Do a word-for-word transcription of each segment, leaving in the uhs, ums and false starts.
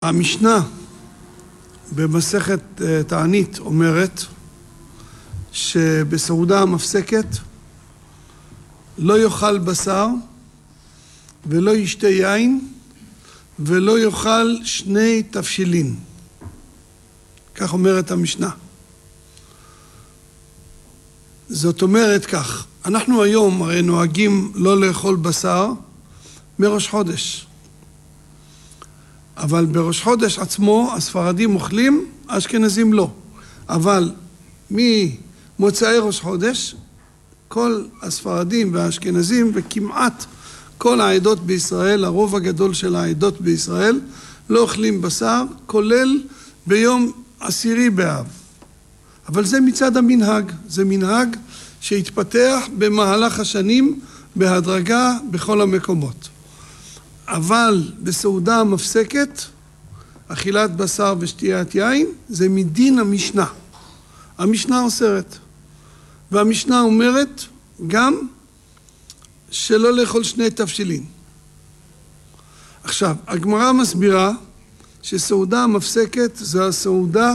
המשנה במסכת תענית אומרת שבסעודה המפסקת לא יאכל בשר ולא ישתה יין ולא יאכל שני תבשילין. כך אומרת המשנה. זאת אומרת כך, אנחנו היום הרי נוהגים לא לאכול בשר מראש חודש. אבל בראש חודש עצמו הספרדים אוכלים, האשכנזים לא. אבל ממוצאי ראש חודש, כל הספרדים והאשכנזים וכמעט כל העדות בישראל, הרוב הגדול של העדות בישראל, לא אוכלים בשר, כולל ביום עשירי באב. אבל זה מצד המנהג, זה מנהג שהתפתח במהלך השנים בהדרגה בכל המקומות. אבל בסעודה המפסקת, אכילת בשר ושתיית יין, זה מדין המשנה. המשנה אוסרת. והמשנה אומרת גם שלא לאכול שני תבשילין. עכשיו, הגמרא מסבירה שסעודה המפסקת זו הסעודה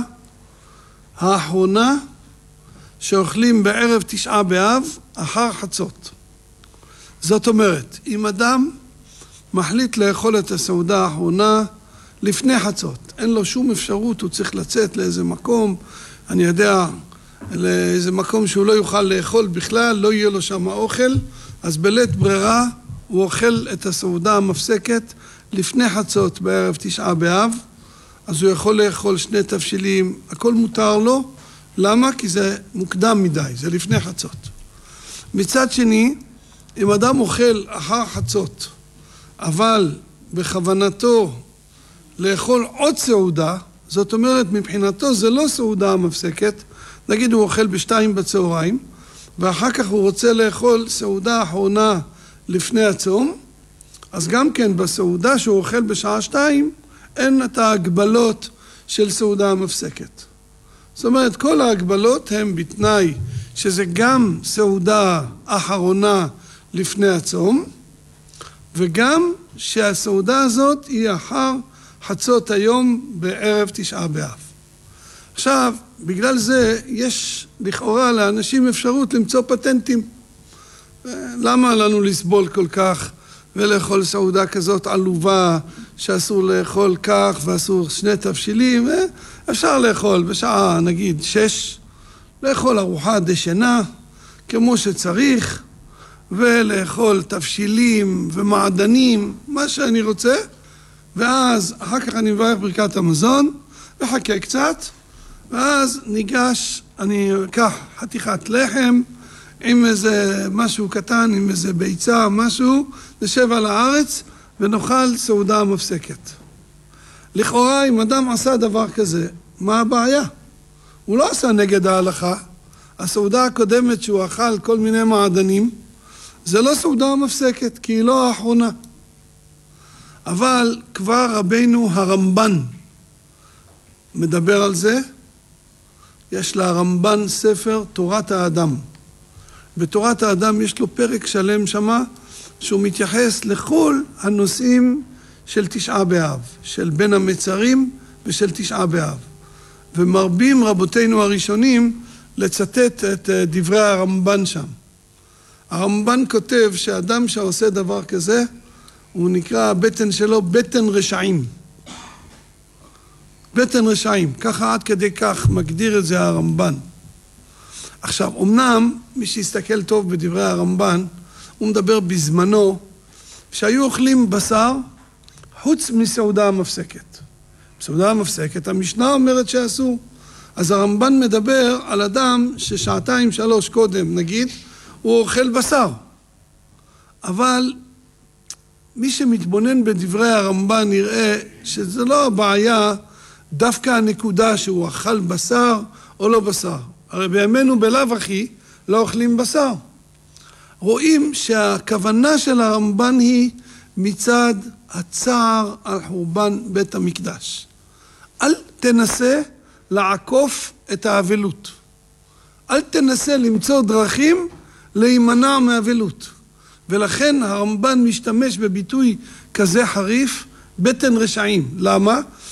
האחרונה שאוכלים בערב תשעה באב אחר חצות. זאת אומרת, אם אדם מחליט לאכול את הסעודה האחרונה לפני חצות, אין לו שום אפשרות, הוא צריך לצאת לאיזה מקום, אני יודע, לאיזה מקום שהוא לא יוכל לאכול בכלל, לא יהיה לו שם אוכל, אז בלית ברירה הוא אוכל את הסעודה המפסקת לפני חצות בערב תשעה באב, אז הוא יכול לאכול שני תבשילים, הכל מותר לו. למה? כי זה מוקדם מדי, זה לפני חצות. מצד שני, אם אדם אוכל אחר חצות, אבל בכוונתו לאכול עוד סעודה, זאת אומרת מבחינתו זה לא סעודה המפסקת, נגיד הוא אוכל בשתיים בצהריים, ואחר כך הוא רוצה לאכול סעודה אחרונה לפני הצום, אז גם כן בסעודה שהוא אוכל בשעה שתיים, אין את ההגבלות של סעודה המפסקת. זאת אומרת, כל ההגבלות הן בתנאי שזה גם סעודה אחרונה לפני הצום, וגם שהסעודה הזאת היא אחר חצות היום בערב תשעה באב. עכשיו, בגלל זה יש לכאורה לאנשים אפשרות למצוא פטנטים. למה לנו לסבול כל כך ולאכול סעודה כזאת עלובה שאסור לאכול כך ואסור שני תבשילים? אפשר לאכול בשעה נגיד שש, לאכול ארוחה דשנה כמו שצריך, ולאכול תבשילים ומעדנים, מה שאני רוצה, ואז אחר כך אני מברך ברכת המזון, וחכה קצת, ואז ניגש, אני אקח חתיכת לחם, עם איזה משהו קטן, עם איזה ביצה, משהו, נשב על הארץ, ונאכל סעודה מפסקת. לכאורה, אם אדם עשה דבר כזה, מה הבעיה? הוא לא עשה נגד ההלכה. הסעודה הקודמת שהוא אכל כל מיני מעדנים, זה לא סעודה מפסקת, כי היא לא האחרונה. אבל כבר רבינו הרמב"ן מדבר על זה. יש לרמב"ן ספר תורת האדם. בתורת האדם יש לו פרק שלם שמה, שהוא מתייחס לכל הנושאים של תשעה באב, של בין המצרים ושל תשעה באב. ומרבים רבותינו הראשונים לצטט את דברי הרמב"ן שם. הרמב"ן כותב שאדם שעושה דבר כזה, הוא נקרא הבטן שלו בטן רשעים. בטן רשעים, ככה עד כדי כך מגדיר את זה הרמב"ן. עכשיו, אמנם מי שיסתכל טוב בדברי הרמב"ן, הוא מדבר בזמנו שהיו אוכלים בשר חוץ מסעודה המפסקת. בסעודה המפסקת, המשנה אומרת שאסור. אז הרמב"ן מדבר על אדם ששעתיים שלוש קודם, נגיד, הוא אוכל בשר. אבל מי שמתבונן בדברי הרמב"ן יראה שזה לא הבעיה דווקא הנקודה שהוא אכל בשר או לא בשר. הרי בימינו בלאו הכי לא אוכלים בשר. רואים שהכוונה של הרמב"ן היא מצד הצער על חורבן בית המקדש. אל תנסה לעקוף את האבלות. אל תנסה למצוא דרכים להימנע מאבלות. ולכן הרמב"ן משתמש בביטוי כזה חריף, בטן רשעים. למה?